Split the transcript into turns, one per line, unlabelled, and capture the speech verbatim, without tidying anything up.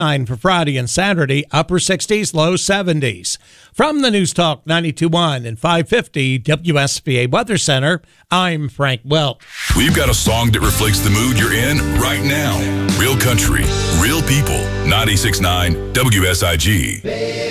nine for Friday and Saturday, upper sixties, low seventies. From the News Talk ninety-two point one and five fifty W S B A Weather Center, I'm Frank Welch.
We've got a song that reflects the mood you're in right now. Real country, real people. ninety-six point nine W S I G.